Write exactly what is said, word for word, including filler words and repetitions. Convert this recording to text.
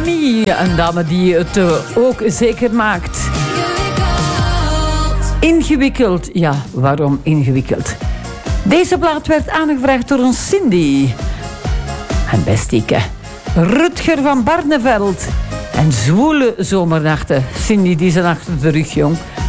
Camille, een dame die het uh, ook zeker maakt. Ingewikkeld. Ja, waarom ingewikkeld? Deze plaat werd aangevraagd door een Cindy. En bestieke. Rutger van Barneveld. En zwoele zomernachten. Cindy, die zijn achter de rug, jong.